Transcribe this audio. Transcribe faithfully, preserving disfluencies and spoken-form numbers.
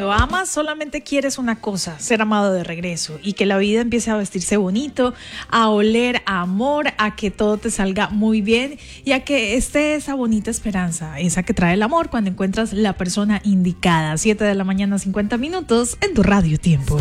cuando amas solamente quieres una cosa, ser amado de regreso y que la vida empiece a vestirse bonito, a oler a amor, a que todo te salga muy bien y a que esté esa bonita esperanza, esa que trae el amor cuando encuentras la persona indicada. siete de la mañana, cincuenta minutos en tu Radio Tiempo.